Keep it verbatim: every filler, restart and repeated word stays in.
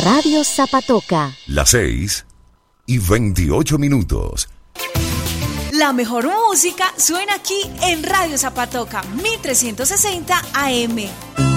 Radio Zapatoca. Las seis y veintiocho minutos. La mejor música suena aquí en Radio Zapatoca, mil trescientos sesenta A M.